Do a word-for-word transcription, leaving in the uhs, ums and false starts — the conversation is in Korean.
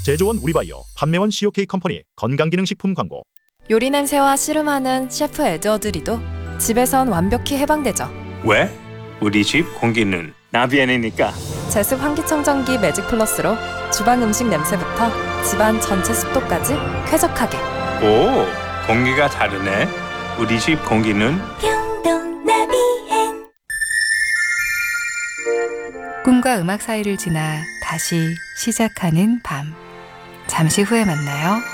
제조원 우리바이오, 판매원 씨오케이 컴퍼니 건강기능식품 광고. 요리 냄새와 씨름하는 셰프 에드워드리도 집에선 완벽히 해방되죠. 왜? 우리 집 공기는 나비엔이니까. 제습 환기청정기 매직 플러스로 주방 음식 냄새부터 집안 전체 습도까지 쾌적하게. 오, 공기가 다르네. 우리 집 공기는 평동나비엔. 꿈과 음악 사이를 지나 다시 시작하는 밤. 잠시 후에 만나요.